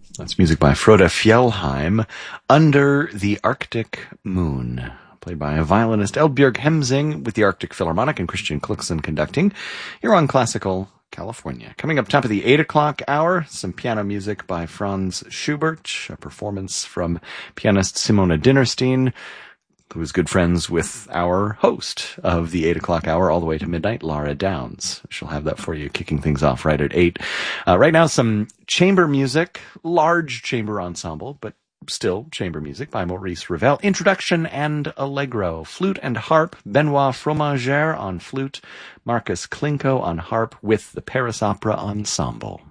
That's music by Frode Fjellheim, Under the Arctic Moon, played by violinist Eldbjørg Hemsing with the Arctic Philharmonic and Christian Kluxen conducting. Here on Classical California. Coming up top of the 8 o'clock hour, some piano music by Franz Schubert, a performance from pianist Simona Dinnerstein, who is good friends with our host of the 8 o'clock hour all the way to midnight, Laura Downs. She'll have that for you, kicking things off right at 8. Right now, some chamber music, large chamber ensemble, but still chamber music by Maurice Ravel. Introduction and Allegro. Flute and harp, Benoit Fromager on flute, Marcus Klinko on harp with the Paris Opera Ensemble.